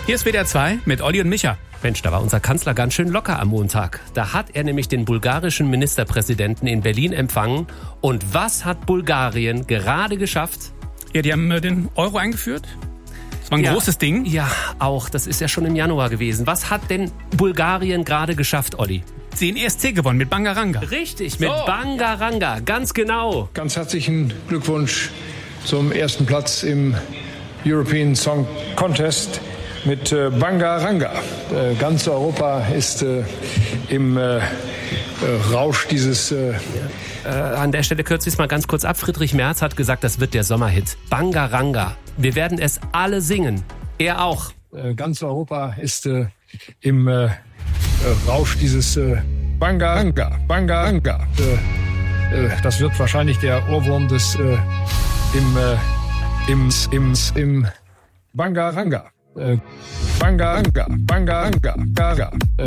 Hier ist WDR 2 mit Olli und Micha. Mensch, da war unser Kanzler ganz schön locker am Montag. Da hat er nämlich den bulgarischen Ministerpräsidenten in Berlin empfangen. Und was hat Bulgarien gerade geschafft? Ja, die haben den Euro eingeführt. Das war ein großes Ding. Ja, auch. Das ist ja schon im Januar gewesen. Was hat denn Bulgarien gerade geschafft, Olli? Den ESC gewonnen mit Bangaranga. Richtig, mit Bangaranga. Ganz genau. Ganz herzlichen Glückwunsch zum ersten Platz im European Song Contest mit Bangaranga. Ganz Europa ist im Rausch dieses... An der Stelle kürze ich es mal ganz kurz ab. Friedrich Merz hat gesagt, das wird der Sommerhit. Bangaranga. Wir werden es alle singen. Er auch. Ganz Europa ist im Rausch dieses Bangaranga. Bangaranga. Das wird wahrscheinlich der Ohrwurm des im Bangaranga. Bangaranga. Bangaranga.